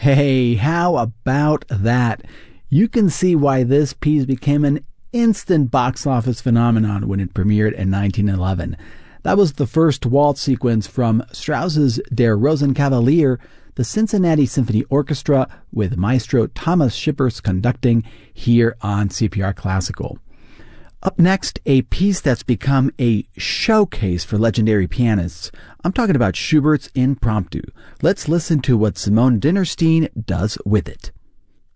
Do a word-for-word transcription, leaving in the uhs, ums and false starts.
Hey, how about that? You can see why this piece became an instant box office phenomenon when it premiered in nineteen eleven. That was the first waltz sequence from Strauss's Der Rosenkavalier, the Cincinnati Symphony Orchestra, with Maestro Thomas Shippers conducting here on C P R Classical. Up next, a piece that's become a showcase for legendary pianists. I'm talking about Schubert's Impromptu. Let's listen to what Simone Dinnerstein does with it.